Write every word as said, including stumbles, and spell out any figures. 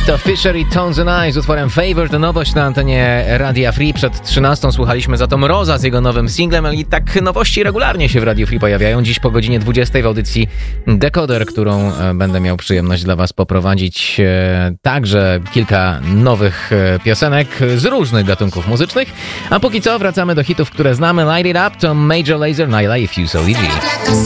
To Fisher i Tones and I z utworem Favor, to nowość na antenie Radia Free. Przed trzynastą słuchaliśmy za to Mroza z jego nowym singlem, i tak nowości regularnie się w Radio Free pojawiają. Dziś po godzinie dwudziestej w audycji Decoder, którą będę miał przyjemność dla was poprowadzić, także kilka nowych piosenek z różnych gatunków muzycznych. A póki co wracamy do hitów, które znamy. Light It Up to Major Lazer, Nyla i Fuse O D G.